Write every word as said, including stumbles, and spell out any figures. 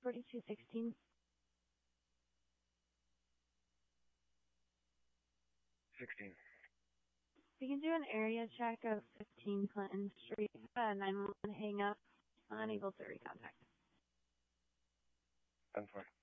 forty-two sixteen. sixteen. We can do an area check of fifteen Clinton Street. Uh, nine one one hang up. Unable to recontact. ten four.